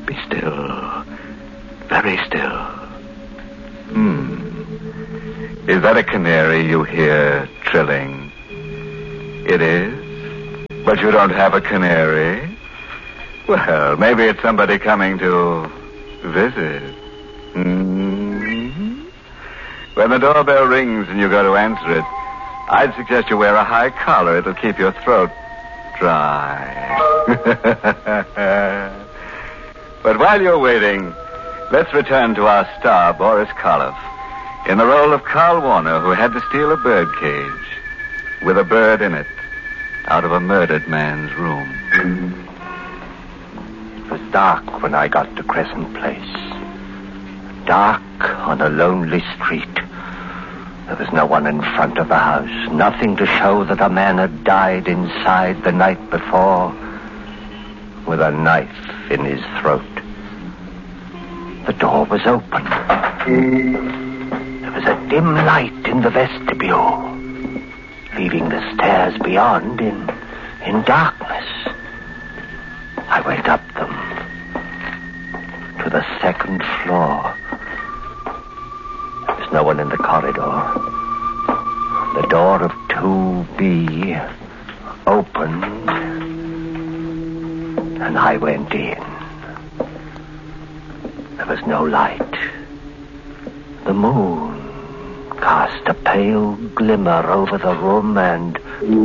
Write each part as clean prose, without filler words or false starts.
Be still. Very still. Is that a canary you hear trilling? It is? But you don't have a canary? Well, maybe it's somebody coming to visit. When the doorbell rings and you go to answer it, I'd suggest you wear a high collar. It'll keep your throat dry. But while you're waiting, let's return to our star, Boris Karloff, in the role of Carl Warner, who had to steal a bird cage with a bird in it out of a murdered man's room. It was dark when I got to Crescent Place. Dark on a lonely street. There was no one in front of the house. Nothing to show that a man had died inside the night before with a knife in his throat. The door was open. There was a dim light in the vestibule, leaving the stairs beyond in darkness. I went up them to the second floor. There was no one in the corridor. The door of 2B opened, and I went in. There was no light. The moon cast a pale glimmer over the room, and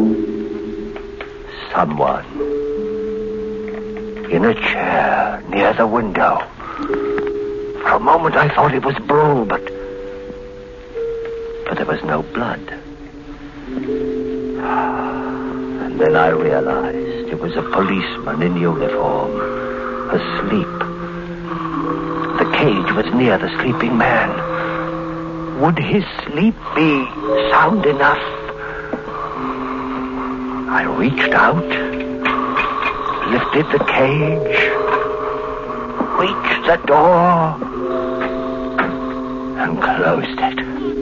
someone in a chair near the window. For a moment I thought it was Brule, but there was no blood. And then I realized it was a policeman in uniform, asleep. The cage was near the sleeping man. Would his sleep be sound enough? I reached out, lifted the cage, reached the door, and closed it.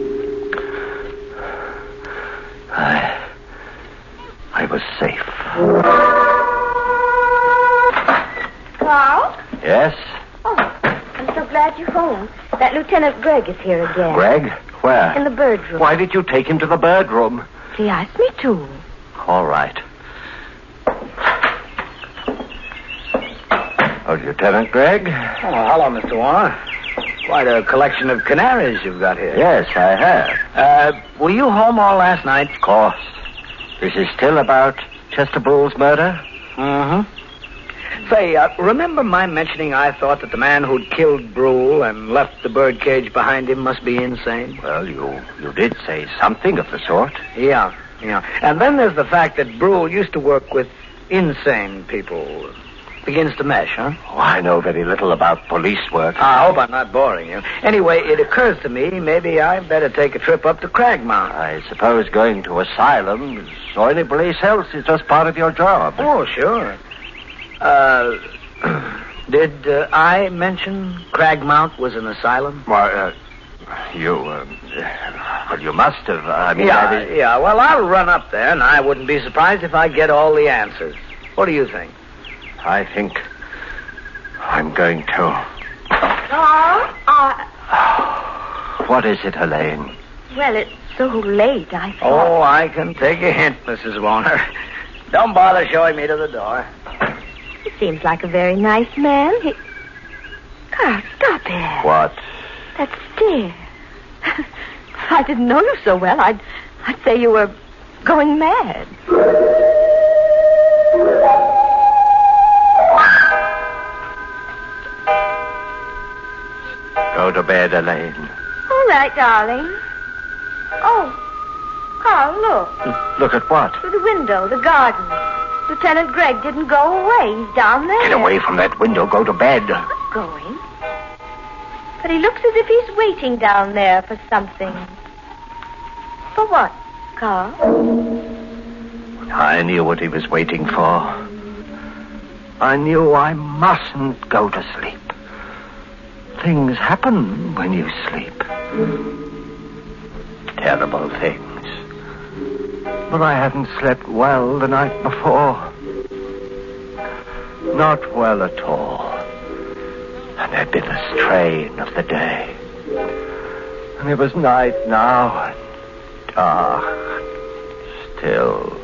I was safe. Carl? Yes? Oh, I'm so glad you're home. That Lieutenant Gregg is here again. Gregg? Where? In the bird room. Why did you take him to the bird room? He asked me to. All right. Oh, Lieutenant Gregg? Oh, hello, Mr. Warner. Quite a collection of canaries you've got here. Yes, I have. Were you home all last night? Of course. This is still about Chester Brule's murder? Mm-hmm. Say, remember my mentioning I thought that the man who'd killed Brule and left the bird cage behind him must be insane? Well, you did say something of the sort. Yeah. And then there's the fact that Brule used to work with insane people. Begins to mesh, huh? Oh, I know very little about police work. I hope I'm not boring you. Anyway, it occurs to me maybe I'd better take a trip up to Cragmount. I suppose going to asylums or any place else is just part of your job. Oh, sure. Did I mention Cragmount was an asylum? Why, you must have. Yeah. Well, I'll run up there, and I wouldn't be surprised if I get all the answers. What do you think? I think I'm going to. What is it, Elaine? Well, it's so late, I thought. Oh, I can take a hint, Mrs. Warner. Don't bother showing me to the door. He seems like a very nice man. Carl, stop it. What? That stare. If I didn't know you so well, I'd say you were going mad. Go to bed, Elaine. All right, darling. Oh, Carl, look. Look at what? Through the window, the garden. Lieutenant Gregg didn't go away. He's down there. Get away from that window. Go to bed. I'm not going. But he looks as if he's waiting down there for something. For what, Carl? I knew what he was waiting for. I knew I mustn't go to sleep. Things happen when you sleep. Terrible things. But I hadn't slept well the night before. Not well at all. and there'd be the strain of the day. And it was night now, and dark, still.